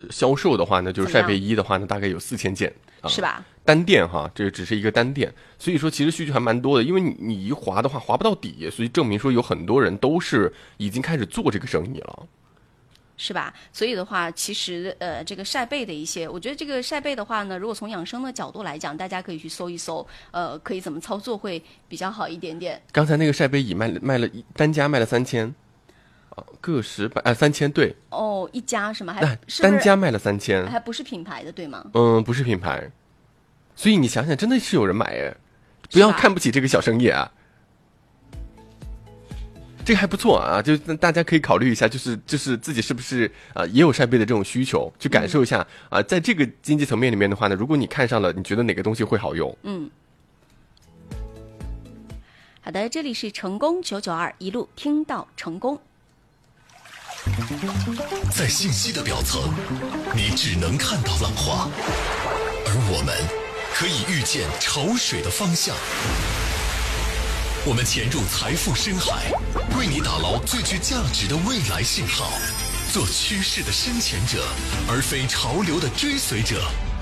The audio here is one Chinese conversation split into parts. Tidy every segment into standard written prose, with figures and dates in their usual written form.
销售的话呢，就是晒贝1的话呢，大概有4000件， 是吧？ 单店哈，这只是一个单店，所以说其实需求还蛮多的，因为你一划的话划不到底，所以证明说有很多人都是已经开始做这个生意了。 是吧？所以的话，其实这个晒贝的一些，我觉得这个晒贝的话呢，如果从养生的角度来讲，大家可以去搜一搜，可以怎么操作会比较好一点点。 刚才那个晒贝椅卖了单家卖了3000，个10百3000对。 哦，一家是吗？还是单家卖了3000， 还不是品牌的对吗？ 不是品牌，所以你想想，真的是有人买哎，不要看不起这个小生意啊。这个还不错啊，就大家可以考虑一下，就是自己是不是也有晒贝的这种需求，去感受一下在这个经济层面里面的话呢，如果你看上了，你觉得哪个东西会好用？ 好的，这里是成功992，一路听到成功。 在信息的表层，你只能看到浪花，而我们可以预见潮水的方向。我们潜入财富深海，为你打捞最具价值的未来信号，做趋势的深潜者，而非潮流的追随者。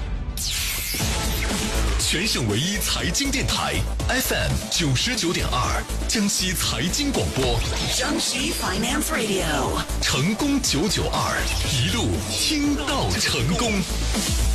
全省唯一财经电台 FM 99.2，江西财经广播， 江西 Finance Radio， 成功992，一路听到成功。